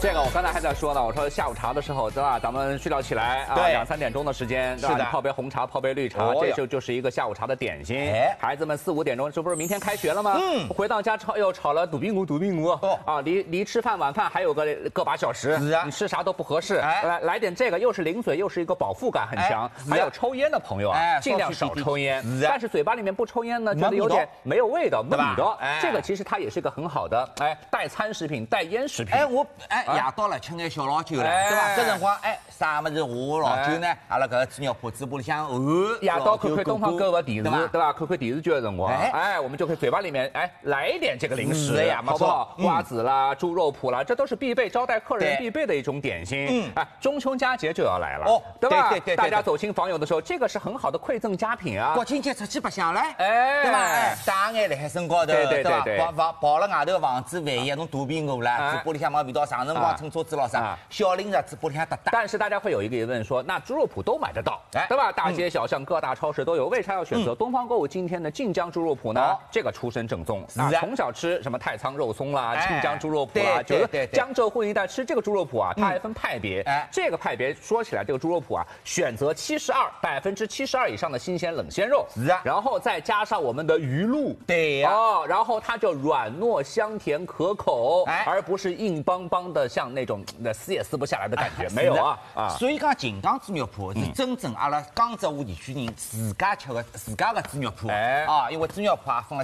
这个我刚才还在说呢，我说下午茶的时候，对吧？咱们睡觉起来啊，2、3点钟的时间，对吧？你泡杯红茶，泡杯绿茶，这就是一个下午茶的点心。孩子们4、5点钟，这不是明天开学了吗？回到家又炒了肚皮骨啊，离吃饭晚饭还有个把小时，你吃啥都不合适。来点这个，又是零嘴，又是一个饱腹感很强。还有抽烟的朋友啊，尽量少抽烟。但是嘴巴里面不抽烟呢，觉得有点没有味道，闷的。这个其实它也是一个很好的代餐食品、代烟食品。 夜到了吃眼小老酒了，对吧？这辰光啥么子我老酒呢？阿拉搿个纸尿铺嘴巴里向夜到看看东方购物电视，对吧？看看电视剧的辰光，我们就可以嘴巴里面来一点这个零食呀，好不好？瓜子啦、猪肉脯啦，这都是必备招待客人必备的一种点心。中秋佳节就要来了，对吧？对，大家走亲访友的时候，这个是很好的馈赠佳品啊。 国庆节出去白相嘞，对吧？打眼辣海身高头，对吧？跑了外头房子，万一侬肚皮饿了，嘴巴里向没味道，上辰光乘车子咯啥，小零食嘴巴里向哒。 但是大家会有一个疑问说，那猪肉脯都买得到，对吧？大街小巷、各大超市都有，为啥要选择东方购物今天的晋江猪肉脯呢？这个出身正宗，从小吃什么太仓肉松啦、晋江猪肉脯啦，就是江浙沪一带吃这个猪肉脯啊，它还分派别。这个派别说起来，这个猪肉脯啊，选择72%以上的新鲜冷鲜肉，然后再加上我们的鱼露，然后它就软糯香甜可口，而不是硬邦邦的像那种撕也撕不下来的感觉，没有啊。 所以讲晋江猪肉脯是真正阿拉江浙沪地区人自家吃的自家的猪肉脯因为猪肉脯也分了。